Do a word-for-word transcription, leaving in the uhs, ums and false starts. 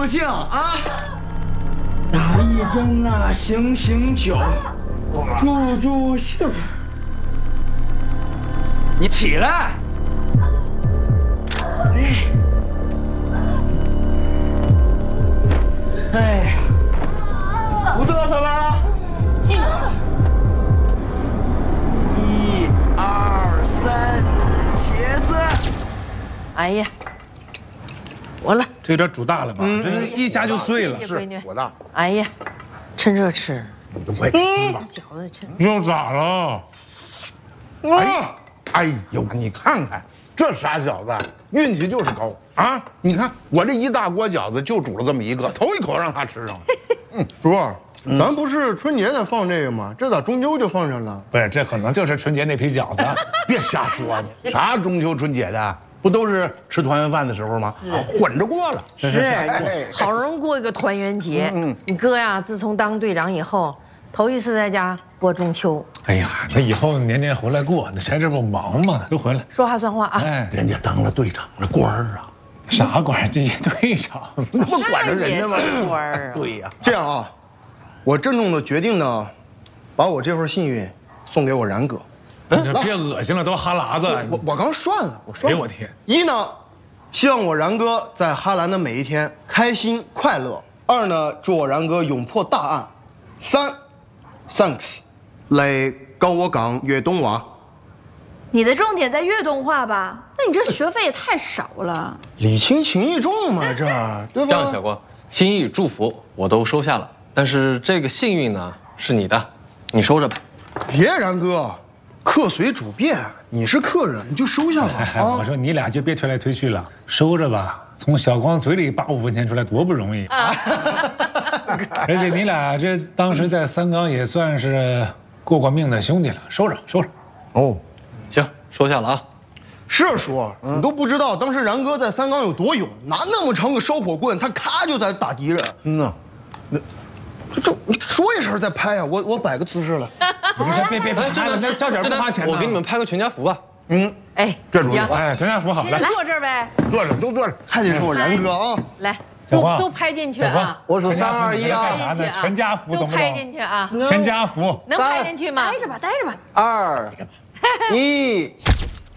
幸啊！打一针呐，行行酒，助助兴。你起来！哎，哎呀，不嘚瑟了。一、二、三，茄子。 哎呀，完了， 这有点煮大了吧？这是一下就碎了。 是我大。 哎呀，趁热吃。 喂， 饺子趁。 肉咋了？ 哎，哎呦，你看看这傻小子，运气就是高啊！你看我这一大锅饺子就煮了这么一个，头一口让他吃上了。 嗯，叔，咱不是春节才放这个吗？这咋中秋就放上了？ 不是，这可能就是春节那批饺子。 别瞎说，啥中秋春节的，不都是吃团圆饭的时候吗？混着过了。 是，好容易过一个团圆节。嗯，你哥呀，自从当队长以后，头一次在家过中秋。 哎呀，那以后年年回来过，那谁这不忙吗？都回来， 说话算话啊！ 哎， 人家当了队长的官儿啊， 啥官儿？这些队长， 那不管着人家吗？ 官儿啊！ 对呀， 这样啊，我郑重的决定呢，把我这份幸运送给我然哥。 你别恶心了，都哈喇子。 我我刚涮了，我涮了。 哎呦我天！ 一呢，希望我然哥在哈兰的每一天开心快乐；二呢，祝我然哥勇破大案；三 ，thanks， 来高我港粤东话。 你的重点在粤东话吧？那你这学费也太少了。 礼轻情意重嘛，这对吧？ 这样，小光，心意祝福我都收下了，但是这个幸运呢是你的，你收着吧。 别，然哥，客随主便，你是客人，你就收下吧。 哎，我说你俩就别推来推去了，收着吧。从小光嘴里扒五分钱出来多不容易。而且你俩这当时在三纲也算是过过命的兄弟了，收着收着。 哦， 行，收下了啊。 是叔，你都不知道当时然哥在三纲有多勇，拿那么长个烧火棍，他咔就在打敌人。 嗯呐， 那这你说一声再拍呀，我我摆个姿势了。 你先别别别，这那叫点不花钱的。 我给你们拍个全家福吧。 嗯， 哎， 这主意。 哎，全家福好了， 坐这儿呗。 坐着都坐着， 还得是我然哥啊。 来， 小光都都拍进去啊！ 我数三二一啊， 干啥呢？全家福都懂不拍进去啊！ 懂？全家福。 能拍进去吗？ 待着吧，待着吧。 二一，